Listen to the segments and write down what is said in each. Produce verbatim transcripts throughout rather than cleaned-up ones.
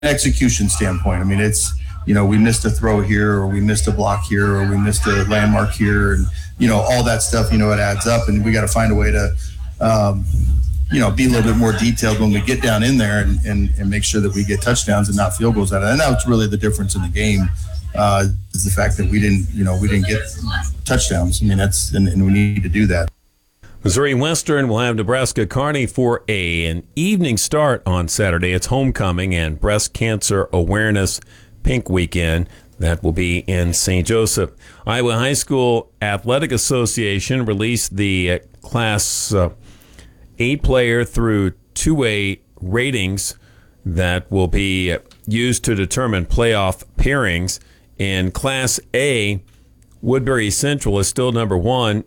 execution standpoint, I mean, it's, you know, we missed a throw here, or we missed a block here, or we missed a landmark here, and, you know, all that stuff, you know, it adds up, and we got to find a way to, um, you know, be a little bit more detailed when we get down in there and, and, and make sure that we get touchdowns and not field goals out of it. And that's really the difference in the game, uh, is the fact that we didn't, you know, we didn't get touchdowns. I mean, that's, and, and we need to do that. Missouri Western will have Nebraska Kearney for a, an evening start on Saturday. It's homecoming and breast cancer awareness pink weekend. That will be in Saint Joseph. Iowa High School Athletic Association released the uh, Class uh, eight player through two A ratings that will be used to determine playoff pairings. In Class A, Woodbury Central is still number one,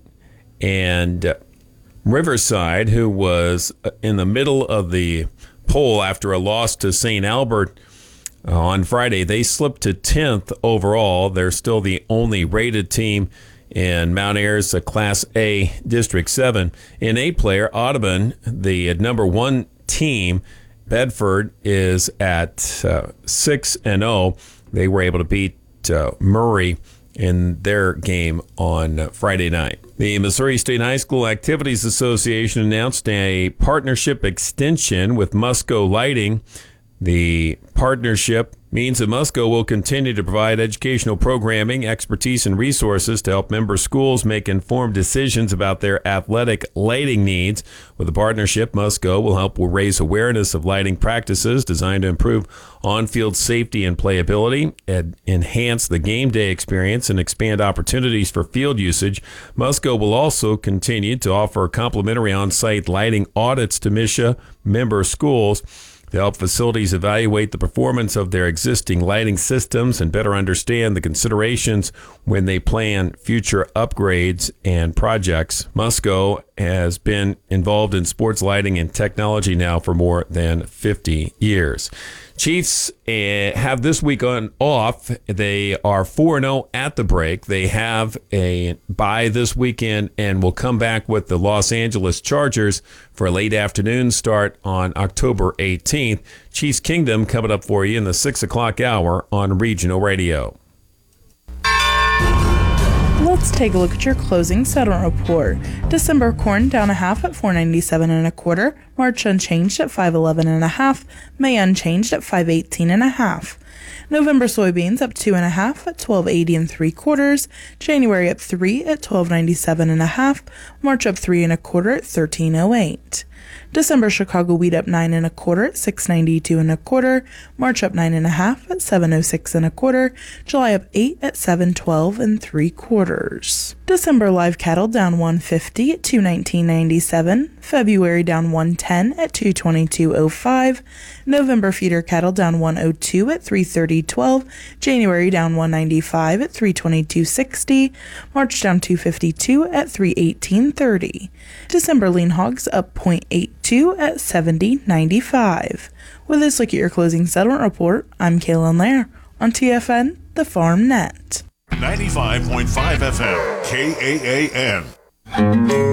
and uh, Riverside, who was in the middle of the poll after a loss to Saint Albert uh, on Friday, they slipped to tenth overall. They're still the only rated team in Mount Ayer's uh, Class A District seven. In A-player, Audubon, the number one team, Bedford, is at uh, six and oh. They were able to beat uh, Murray in their game on Friday night. The Missouri State High School Activities Association announced a partnership extension with Musco Lighting. The partnership means that Musco will continue to provide educational programming, expertise, and resources to help member schools make informed decisions about their athletic lighting needs. With the partnership, Musco will help raise awareness of lighting practices designed to improve on-field safety and playability, and enhance the game day experience, and expand opportunities for field usage. Musco will also continue to offer complimentary on-site lighting audits to M S H A member schools to help facilities evaluate the performance of their existing lighting systems and better understand the considerations when they plan future upgrades and projects. Musco has been involved in sports lighting and technology now for more than fifty years. Chiefs uh, have this week on off. They are four and oh at the break. They have a bye this weekend and will come back with the Los Angeles Chargers for a late afternoon start on October eighteenth. Chiefs Kingdom coming up for you in the six o'clock hour on Regional Radio. Let's take a look at your closing settlement report. December corn down a half at four ninety-seven and a quarter. March unchanged at five eleven and a half. May unchanged at five eighteen and a half. November soybeans up two and a half at twelve eighty and three quarters. January up three at twelve ninety-seven and a half. March up three and a quarter at thirteen oh eight. December Chicago wheat up nine and a quarter at six ninety-two and a quarter. March up nine and a half at seven oh six and a quarter. July up eight at seven twelve and three quarters. December live cattle down one fifty at two nineteen ninety-seven. February down one ten at two twenty-two oh five. November feeder cattle down one oh two at three thirty twelve. January down one ninety-five at three twenty-two sixty. March down two fifty-two at three eighteen thirty. December lean hogs up zero point eight two at seventy ninety-five. With this look at your closing settlement report, I'm Kaylin Lair on T F N, the Farm Net. ninety-five point five F M, K A A N.